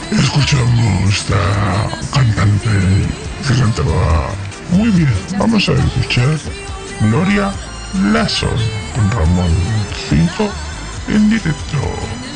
Escuchamos esta cantante que cantaba muy bien. Vamos a escuchar Gloria Lasso con Ramón 5 en directo.